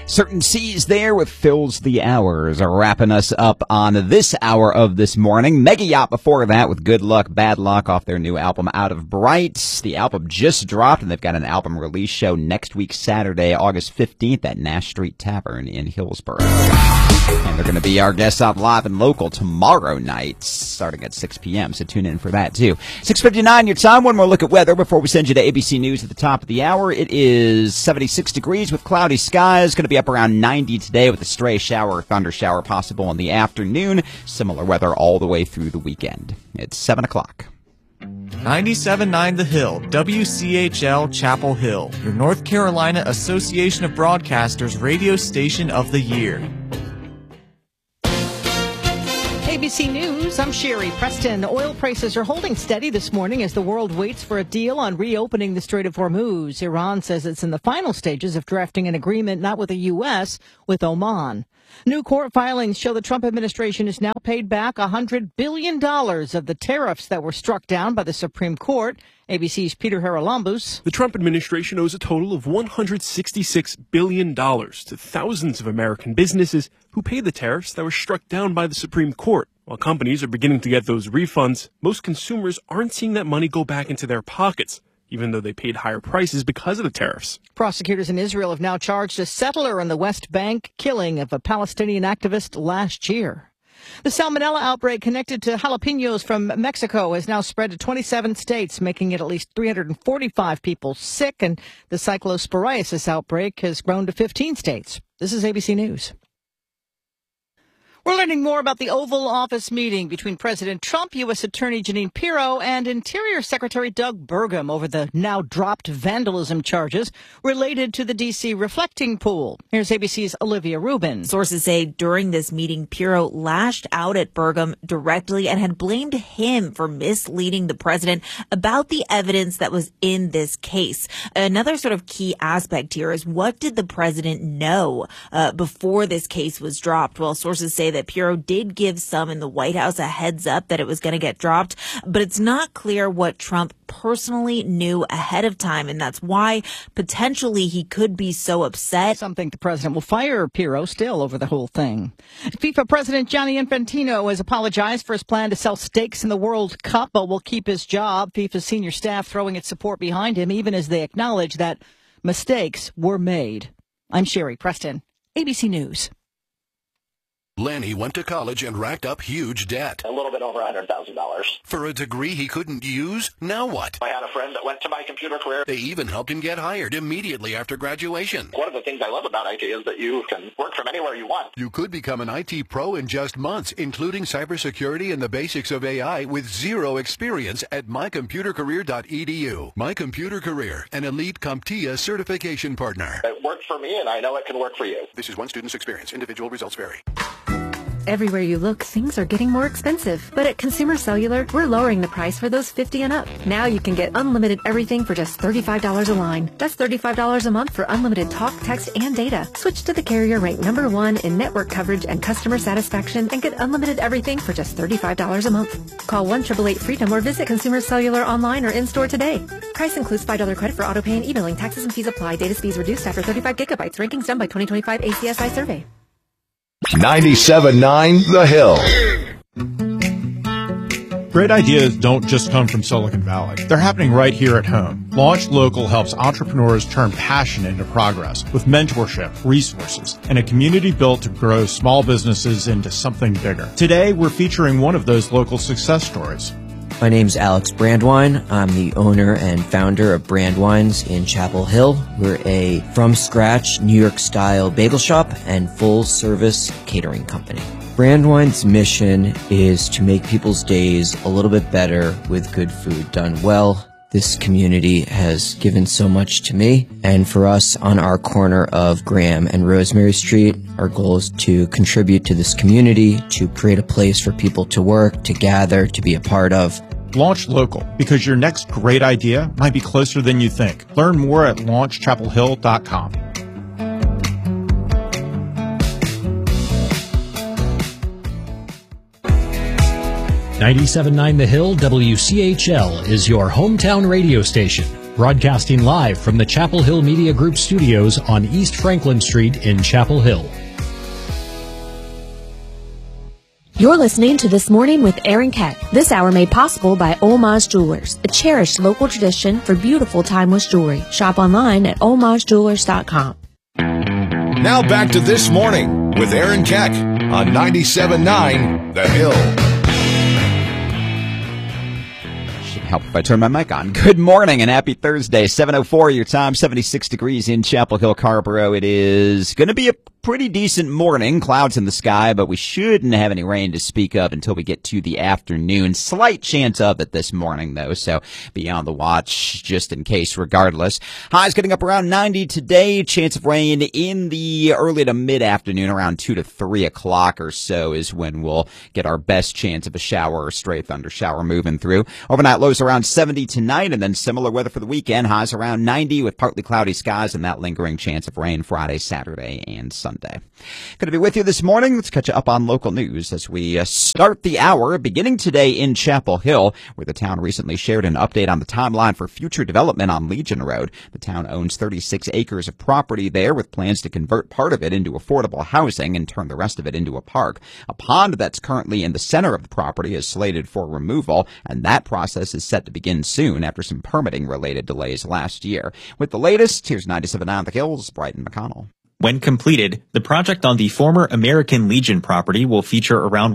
Certain C's there with Fills the Hours are wrapping us up on this hour of this morning. Mega Yacht before that with Good Luck, Bad Luck off their new album Out of Bright. The album just dropped and they've got an album release show next week, Saturday, August 15th at Nash Street Tavern in Hillsborough. And they're going to be our guests out live and local tomorrow night, starting at 6 p.m., so tune in for that, too. 6:59 your time. One more look at weather before we send you to ABC News at the top of the hour. It is 76 degrees with cloudy skies. Going to be up around 90 today with a stray shower or thunder shower possible in the afternoon. Similar weather all the way through the weekend. It's 7 o'clock. 97.9 The Hill, WCHL Chapel Hill, your North Carolina Association of Broadcasters radio station of the year. ABC News, I'm Sherry Preston. Oil prices are holding steady this morning as the world waits for a deal on reopening the Strait of Hormuz. Iran says it's in the final stages of drafting an agreement, not with the U.S., with Oman. New court filings show the Trump administration has now paid back $100 billion of the tariffs that were struck down by the Supreme Court. ABC's Peter Haralambous. The Trump administration owes a total of $166 billion to thousands of American businesses who paid the tariffs that were struck down by the Supreme Court. While companies are beginning to get those refunds, most consumers aren't seeing that money go back into their pockets, even though they paid higher prices because of the tariffs. Prosecutors in Israel have now charged a settler in the West Bank killing of a Palestinian activist last year. The salmonella outbreak connected to jalapenos from Mexico has now spread to 27 states, making it at least 345 people sick, and the cyclosporiasis outbreak has grown to 15 states. This is ABC News. We're learning more about the Oval Office meeting between President Trump, U.S. Attorney Jeanine Pirro, and Interior Secretary Doug Burgum over the now-dropped vandalism charges related to the D.C. reflecting pool. Here's ABC's Olivia Rubin. Sources say during this meeting, Pirro lashed out at Burgum directly and had blamed him for misleading the president about the evidence that was in this case. Another sort of key aspect here is what did the president know before this case was dropped? Well, sources say that Pirro did give some in the White House a heads up that it was going to get dropped, but it's not clear what Trump personally knew ahead of time, and that's why potentially he could be so upset. Some think the president will fire Pirro still over the whole thing. FIFA President Gianni Infantino has apologized for his plan to sell stakes in the World Cup, but will keep his job. FIFA's senior staff throwing its support behind him, even as they acknowledge that mistakes were made. I'm Sherry Preston, ABC News. Lanny went to college and racked up huge debt. A little bit over $100,000. For a degree he couldn't use? Now what? I had a friend that went to My Computer Career. They even helped him get hired immediately after graduation. One of the things I love about IT is that you can work from anywhere you want. You could become an IT pro in just months, including cybersecurity and the basics of AI with zero experience at mycomputercareer.edu. My Computer Career, an elite CompTIA certification partner. It worked for me, and I know it can work for you. This is one student's experience. Individual results vary. Everywhere you look, things are getting more expensive. But at Consumer Cellular, we're lowering the price for those 50 and up. Now you can get unlimited everything for just $35 a line. That's $35 a month for unlimited talk, text, and data. Switch to the carrier ranked #1 in network coverage and customer satisfaction and get unlimited everything for just $35 a month. Call 1-888-FREEDOM or visit Consumer Cellular online or in-store today. Price includes $5 credit for auto pay and e-billing. Taxes and fees apply. Data speeds reduced after 35 gigabytes. Rankings done by 2025 ACSI survey. 97.9 The Hill. Great ideas don't just come from Silicon Valley. They're happening right here at home. Launch Local helps entrepreneurs turn passion into progress with mentorship, resources, and a community built to grow small businesses into something bigger. Today, we're featuring one of those local success stories. My name's Alex Brandwine. I'm the owner and founder of Brandwines in Chapel Hill. We're a from-scratch New York-style bagel shop and full-service catering company. Brandwine's mission is to make people's days a little bit better with good food done well. This community has given so much to me, and for us on our corner of Graham and Rosemary Street, our goal is to contribute to this community, to create a place for people to work, to gather, to be a part of. Launch Local, because your next great idea might be closer than you think. Learn more at launchchapelhill.com. .97.9 The Hill, WCHL is your hometown radio station. broadcasting live from the Chapel Hill Media Group studios on East Franklin Street in Chapel Hill. You're listening to This Morning with Aaron Keck. This hour made possible by Olmaz Jewelers, a cherished local tradition for beautiful timeless jewelry. Shop online at olmazjewelers.com. Now back to This Morning with Aaron Keck on 97.9 The Hill. Help if I turn my mic on. Good morning and happy Thursday. 7:04 your time, 76 degrees in Chapel Hill, Carrboro. It is going to be a pretty decent morning. Clouds in the sky, but we shouldn't have any rain to speak of until we get to the afternoon. Slight chance of it this morning, though, so be on the watch just in case regardless. Highs getting up around 90 today. Chance of rain in the early to mid-afternoon, around 2 to 3 o'clock or so is when we'll get our best chance of a shower or stray thunder shower moving through. Overnight lows around 70 tonight, and then similar weather for the weekend. Highs around 90 with partly cloudy skies and that lingering chance of rain Friday, Saturday, and Sunday. Going to be with you this morning. Let's catch you up on local news as we start the hour, beginning today in Chapel Hill, where the town recently shared an update on the timeline for future development on Legion Road. The town owns 36 acres of property there with plans to convert part of it into affordable housing and turn the rest of it into a park. A pond that's currently in the center of the property is slated for removal, and that process is set to begin soon after some permitting-related delays last year. With the latest, here's 97.9 The Hills, Bryton McConnell. When completed, the project on the former American Legion property will feature around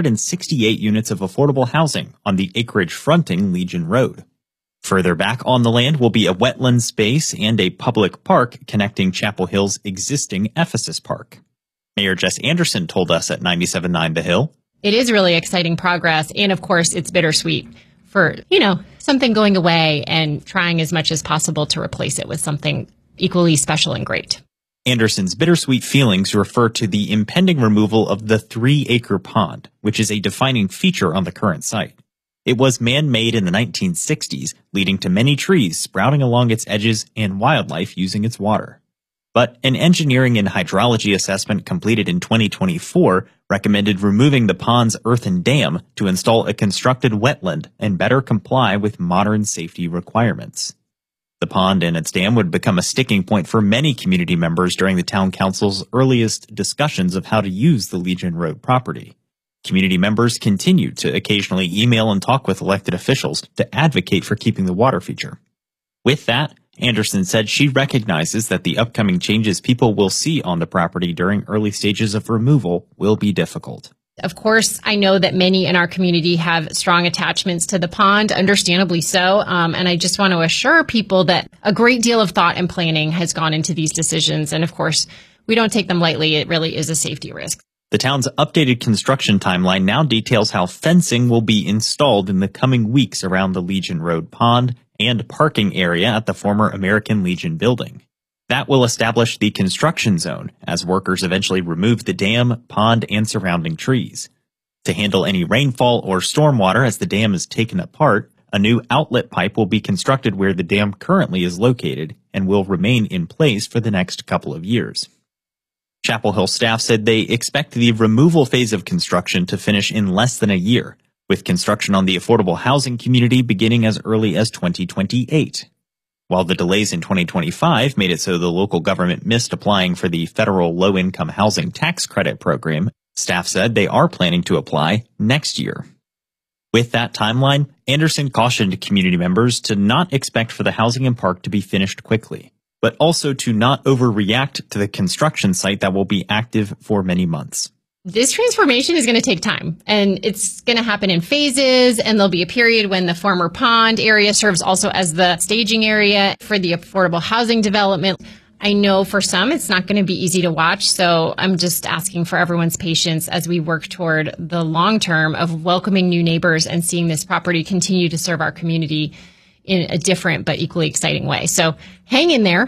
168 units of affordable housing on the acreage fronting Legion Road. Further back on the land will be a wetland space and a public park connecting Chapel Hill's existing Ephesus Park. Mayor Jess Anderson told us at 97.9 The Hill. It is really exciting progress, and of course it's bittersweet for, something going away and trying as much as possible to replace it with something equally special and great. Anderson's bittersweet feelings refer to the impending removal of the 3-acre pond, which is a defining feature on the current site. It was man-made in the 1960s, leading to many trees sprouting along its edges and wildlife using its water. But an engineering and hydrology assessment completed in 2024 recommended removing the pond's earthen dam to install a constructed wetland and better comply with modern safety requirements. The pond and its dam would become a sticking point for many community members during the town council's earliest discussions of how to use the Legion Road property. Community members continued to occasionally email and talk with elected officials to advocate for keeping the water feature. With that, Anderson said she recognizes that the upcoming changes people will see on the property during early stages of removal will be difficult. Of course, I know that many in our community have strong attachments to the pond, understandably so, and I just want to assure people that a great deal of thought and planning has gone into these decisions, and of course, we don't take them lightly. It really is a safety risk. The town's updated construction timeline now details how fencing will be installed in the coming weeks around the Legion Road pond and parking area at the former American Legion building. That will establish the construction zone as workers eventually remove the dam, pond, and surrounding trees. To handle any rainfall or stormwater as the dam is taken apart, a new outlet pipe will be constructed where the dam currently is located and will remain in place for the next couple of years. Chapel Hill staff said they expect the removal phase of construction to finish in less than a year, with construction on the affordable housing community beginning as early as 2028. While the delays in 2025 made it so the local government missed applying for the federal low-income housing tax credit program, staff said they are planning to apply next year. With that timeline, Anderson cautioned community members to not expect for the housing and park to be finished quickly, but also to not overreact to the construction site that will be active for many months. This transformation is going to take time, and it's going to happen in phases, and there'll be a period when the former pond area serves also as the staging area for the affordable housing development. I know for some it's not going to be easy to watch, so I'm just asking for everyone's patience as we work toward the long term of welcoming new neighbors and seeing this property continue to serve our community in a different but equally exciting way. So hang in there,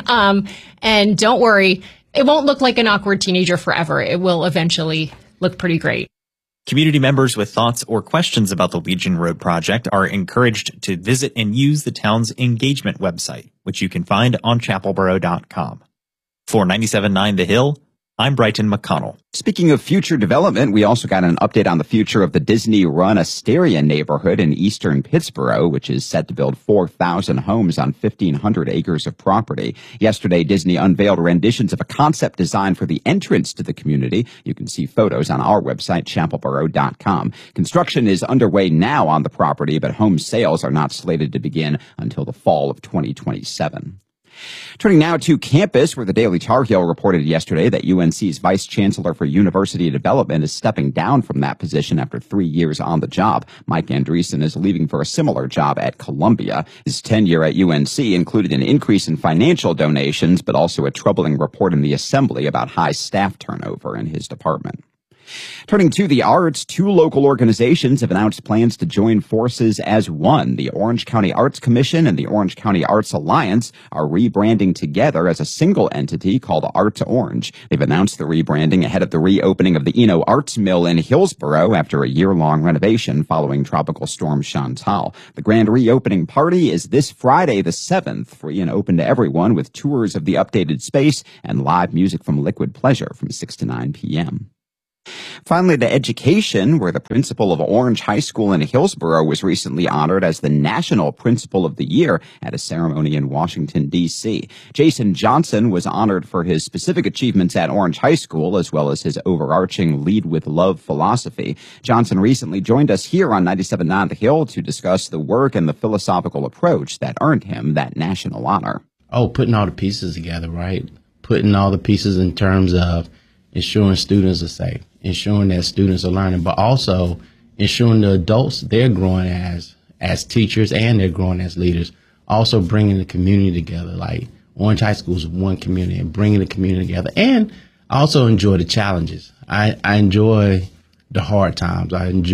and don't worry. It won't look like an awkward teenager forever. It will eventually look pretty great. Community members with thoughts or questions about the Legion Road project are encouraged to visit and use the town's engagement website, which you can find on chapelboro.com. For 97.9 The Hill, I'm Brighton McConnell. Speaking of future development, we also got an update on the future of the Disney-run Asteria neighborhood in eastern Pittsburgh, which is set to build 4,000 homes on 1,500 acres of property. Yesterday, Disney unveiled renditions of a concept design for the entrance to the community. You can see photos on our website, chapelboro.com. Construction is underway now on the property, but home sales are not slated to begin until the fall of 2027. Turning now to campus, where the Daily Tar Heel reported yesterday that UNC's Vice Chancellor for University Development is stepping down from that position after 3 years on the job. Mike Andreessen is leaving for a similar job at Columbia. His tenure at UNC included an increase in financial donations, but also a troubling report in the Assembly about high staff turnover in his department. Turning to the arts, 2 local organizations have announced plans to join forces as one. The Orange County Arts Commission and the Orange County Arts Alliance are rebranding together as a single entity called Arts Orange. They've announced the rebranding ahead of the reopening of the Eno Arts Mill in Hillsboro after a year-long renovation following Tropical Storm Chantal. The grand reopening party is this Friday the 7th, free and open to everyone, with tours of the updated space and live music from Liquid Pleasure from 6 to 9 p.m. Finally, to education, where the principal of Orange High School in Hillsboro was recently honored as the National Principal of the Year at a ceremony in Washington, D.C. Jason Johnson was honored for his specific achievements at Orange High School, as well as his overarching Lead with Love philosophy. Johnson recently joined us here on 97.9 The Hill to discuss the work and the philosophical approach that earned him that national honor. Putting all the pieces together, right? Putting all the pieces in terms of ensuring students are safe, ensuring that students are learning, but also ensuring the adults, they're growing as teachers and they're growing as leaders. Also bringing the community together, like Orange High School is one community, and bringing the community together. And I also enjoy the challenges. I enjoy the hard times.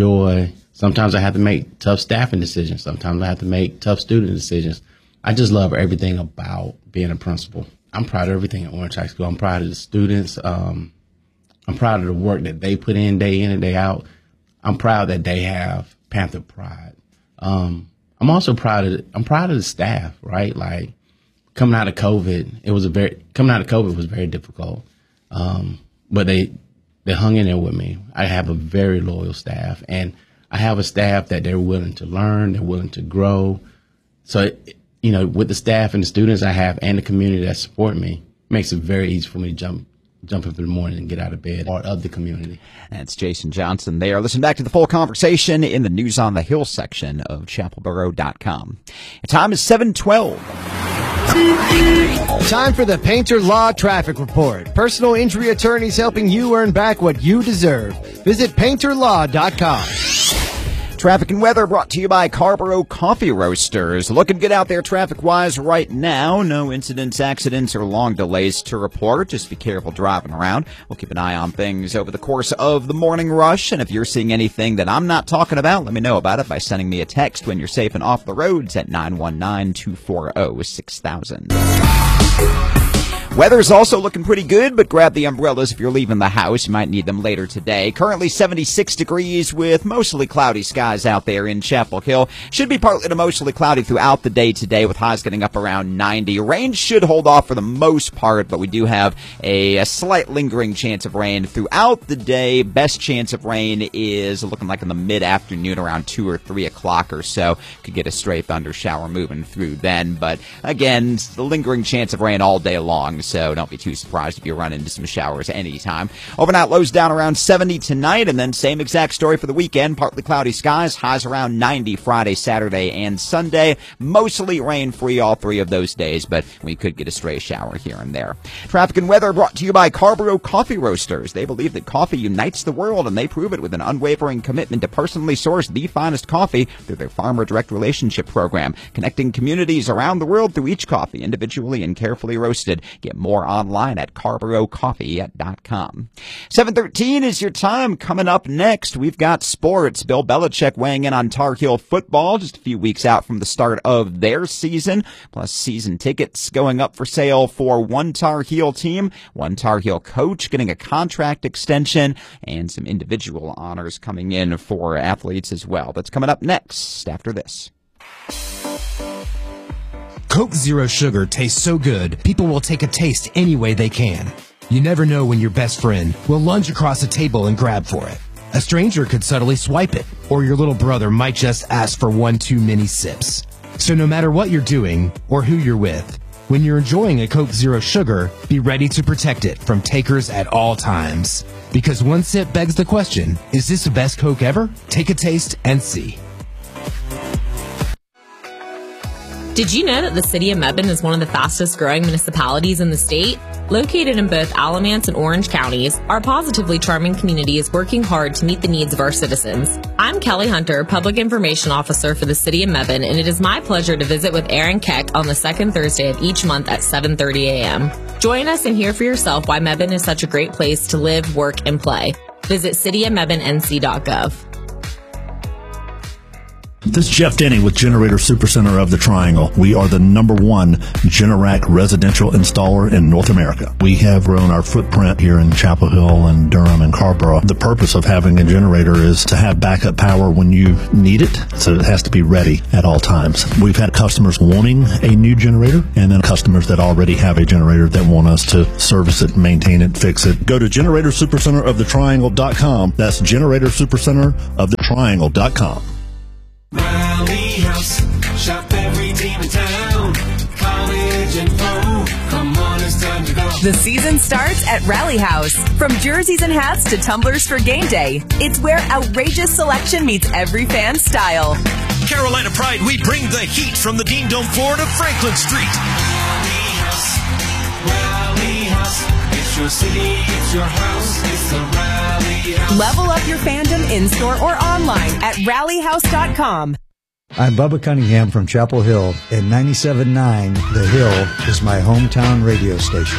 Sometimes I have to make tough staffing decisions. Sometimes I have to make tough student decisions. I just love everything about being a principal. I'm proud of everything at Orange High School. I'm proud of the students. I'm proud of the work that they put in and day out. I'm proud that they have Panther pride. I'm also proud of the staff, right? Like coming out of COVID, was very difficult. But they hung in there with me. I have a very loyal staff, and I have a staff that they're willing to learn, they're willing to grow. So, with the staff and the students I have and the community that support me, it makes it very easy for me to jump up in the morning and get out of bed, part of the community. That's Jason Johnson there. Listen back to the full conversation in the News on the Hill section of chapelboro.com. Time is 7:12. Time for the Painter Law Traffic Report. Personal injury attorneys helping you earn back what you deserve. Visit painterlaw.com. Traffic and weather brought to you by Carborough Coffee Roasters. Looking good out there traffic-wise right now. No incidents, accidents, or long delays to report. Just be careful driving around. We'll keep an eye on things over the course of the morning rush. And if you're seeing anything that I'm not talking about, let me know about it by sending me a text when you're safe and off the roads at 919-240-6000. Weather's also looking pretty good, but grab the umbrellas if you're leaving the house. You might need them later today. Currently 76 degrees with mostly cloudy skies out there in Chapel Hill. Should be partly to mostly cloudy throughout the day today, with highs getting up around 90. Rain should hold off for the most part, but we do have a slight lingering chance of rain throughout the day. Best chance of rain is looking like in the mid-afternoon around 2 or 3 o'clock or so. Could get a stray thunder shower moving through then, but again, the lingering chance of rain all day long. So don't be too surprised if you run into some showers anytime. Overnight lows down around 70 tonight, and then same exact story for the weekend. Partly cloudy skies, highs around 90 Friday, Saturday, and Sunday. Mostly rain-free all 3 of those days, but we could get a stray shower here and there. Traffic and weather brought to you by Carborough Coffee Roasters. They believe that coffee unites the world, and they prove it with an unwavering commitment to personally source the finest coffee through their Farmer Direct Relationship program, connecting communities around the world through each coffee, individually and carefully roasted. Get more online at carboroughcoffee.com. 7:13 is your time. Coming up next, we've got sports. Bill Belichick weighing in on Tar Heel football, just a few weeks out from the start of their season, plus season tickets going up for sale for one Tar Heel team, one Tar Heel coach getting a contract extension, and some individual honors coming in for athletes as well. That's coming up next after this. Coke Zero Sugar tastes so good, people will take a taste any way they can. You never know when your best friend will lunge across a table and grab for it. A stranger could subtly swipe it, or your little brother might just ask for one too many sips. So no matter what you're doing or who you're with, when you're enjoying a Coke Zero Sugar, be ready to protect it from takers at all times. Because one sip begs the question, is this the best Coke ever? Take a taste and see. Did you know that the city of Mebane is one of the fastest growing municipalities in the state? Located in both Alamance and Orange counties, our positively charming community is working hard to meet the needs of our citizens. I'm Kelly Hunter, Public Information Officer for the city of Mebane, and it is my pleasure to visit with Aaron Keck on the second Thursday of each month at 7:30 a.m. Join us and hear for yourself why Mebane is such a great place to live, work, and play. Visit cityofmebanenc.gov. This is Jeff Denny with Generator Supercenter of the Triangle. We are the #1 Generac residential installer in North America. We have grown our footprint here in Chapel Hill and Durham and Carrboro. The purpose of having a generator is to have backup power when you need it, so it has to be ready at all times. We've had customers wanting a new generator, and then customers that already have a generator that want us to service it, maintain it, fix it. Go to GeneratorSupercenterOfTheTriangle.com. That's GeneratorSupercenterOfTheTriangle.com. Rally House, shop every team in town. College and pro, come on, it's time to go. The season starts at Rally House. From jerseys and hats to tumblers for game day, it's where outrageous selection meets every fan's style. Carolina Pride, we bring the heat from the Dean Dome floor to Franklin Street. Rally House, it's your city, it's your house, it's the Rally House. Level up your fandom in-store or online at rallyhouse.com. I'm Bubba Cunningham from Chapel Hill, and 97.9 The Hill is my hometown radio station.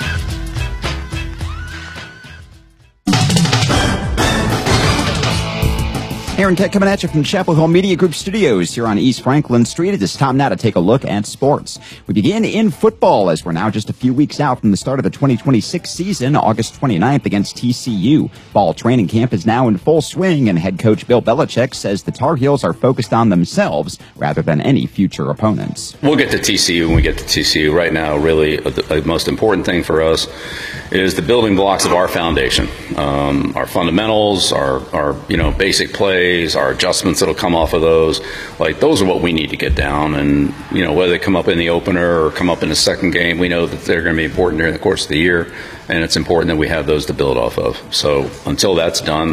Aaron Keck coming at you from Chapel Hill Media Group Studios here on East Franklin Street. It is time now to take a look at sports. We begin in football as we're now just a few weeks out from the start of the 2026 season, August 29th against TCU. Fall training camp is now in full swing, and head coach Bill Belichick says the Tar Heels are focused on themselves rather than any future opponents. We'll get to TCU when we get to TCU. Right now, really, the most important thing for us is the building blocks of our foundation, our fundamentals, our basic plays, our adjustments that'll come off of those. Like, those are what we need to get down. And, whether they come up in the opener or come up in the second game, we know that they're going to be important during the course of the year, and it's important that we have those to build off of. So until that's done,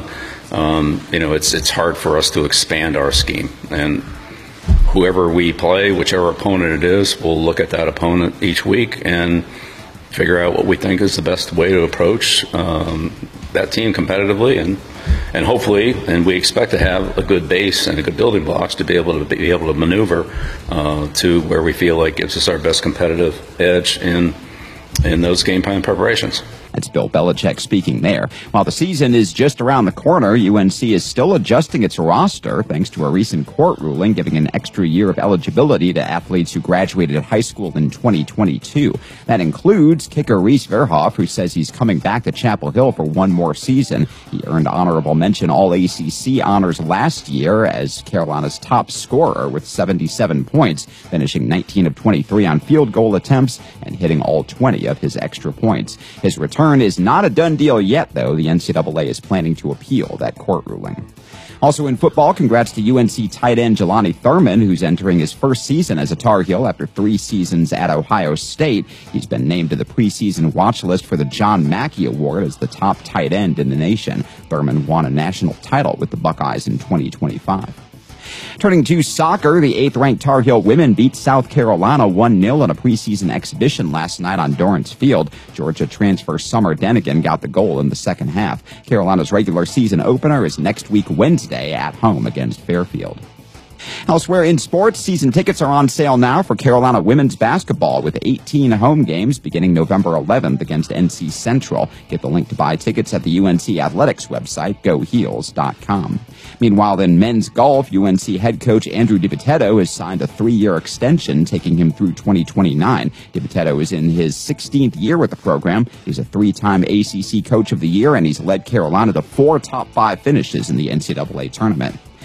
it's hard for us to expand our scheme. And whoever we play, whichever opponent it is, we'll look at that opponent each week and figure out what we think is the best way to approach that team competitively, and hopefully, and we expect to have a good base and a good building blocks to be able to maneuver to where we feel like gives us our best competitive edge in those game plan preparations. That's Bill Belichick speaking there. While the season is just around the corner, UNC is still adjusting its roster thanks to a recent court ruling giving an extra year of eligibility to athletes who graduated high school in 2022. That includes kicker Reese Verhoff, who says he's coming back to Chapel Hill for one more season. He earned honorable mention All-ACC honors last year as Carolina's top scorer with 77 points, finishing 19 of 23 on field goal attempts and hitting all 20 of his extra points. His return is not a done deal yet, though. The NCAA is planning to appeal that court ruling. Also in football, congrats to UNC tight end Jelani Thurman, who's entering his first season as a Tar Heel after 3 seasons at Ohio State. He's been named to the preseason watch list for the John Mackey Award as the top tight end in the nation. Thurman won a national title with the Buckeyes in 2025. Turning to soccer, the 8th-ranked Tar Heel women beat South Carolina 1-0 in a preseason exhibition last night on Dorrance Field. Georgia transfer Summer Denigan got the goal in the second half. Carolina's regular season opener is next week Wednesday at home against Fairfield. Elsewhere in sports, season tickets are on sale now for Carolina women's basketball with 18 home games beginning November 11th against NC Central. Get the link to buy tickets at the UNC Athletics website, goheels.com. Meanwhile, in men's golf, UNC head coach Andrew DiPietro has signed a 3-year extension taking him through 2029. DiPietro is in his 16th year with the program. He's a 3-time ACC Coach of the Year, and he's led Carolina to 4 top 5 finishes in the NCAA tournament.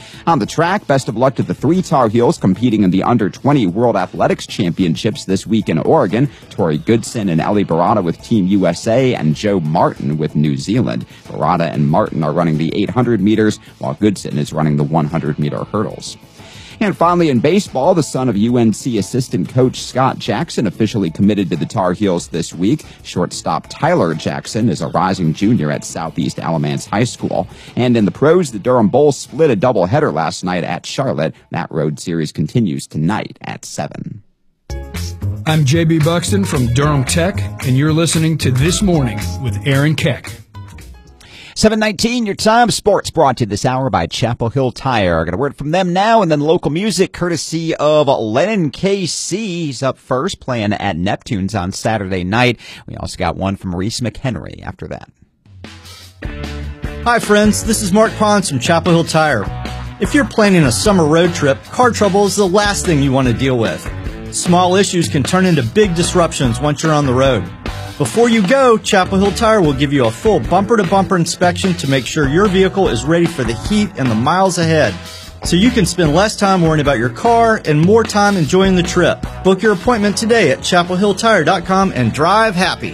On the track, best of luck to the 3 Tar Heels competing in the Under-20 World Athletics Championships this week in Oregon. Tori Goodson and Ellie Barada with Team USA and Joe Martin with New Zealand. Barada and Martin are running the 800 meters, while Goodson is running the 100-meter hurdles. And finally, in baseball, the son of UNC assistant coach Scott Jackson officially committed to the Tar Heels this week. Shortstop Tyler Jackson is a rising junior at Southeast Alamance High School. And in the pros, the Durham Bulls split a doubleheader last night at Charlotte. That road series continues tonight at 7. I'm J.B. Buxton from Durham Tech, and you're listening to This Morning with Aaron Keck. 7:19, your time. Sports brought to you this hour by Chapel Hill Tire. Got a word from them now, and then local music courtesy of Lennon KC. He's up first, playing at Neptune's on Saturday night. We also got one from Reese McHenry after that. Hi, friends. This is Mark Pons from Chapel Hill Tire. If you're planning a summer road trip, car trouble is the last thing you want to deal with. Small issues can turn into big disruptions once you're on the road. Before you go, Chapel Hill Tire will give you a full bumper-to-bumper inspection to make sure your vehicle is ready for the heat and the miles ahead, so you can spend less time worrying about your car and more time enjoying the trip. Book your appointment today at chapelhilltire.com and drive happy.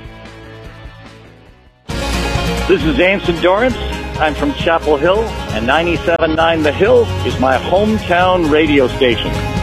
This is Anson Dorrance. I'm from Chapel Hill, and 97.9 The Hill is my hometown radio station.